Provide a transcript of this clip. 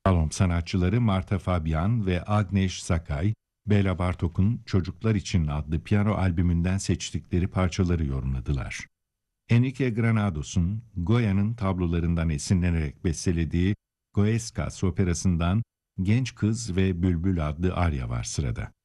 Salon sanatçıları Marta Fabian ve Agnieszka Sakay, Bela Bartok'un Çocuklar İçin adlı piyano albümünden seçtikleri parçaları yorumladılar. Enrique Granados'un Goya'nın tablolarından esinlenerek bestelediği Goescas operasından Genç Kız ve Bülbül adlı arya var sırada.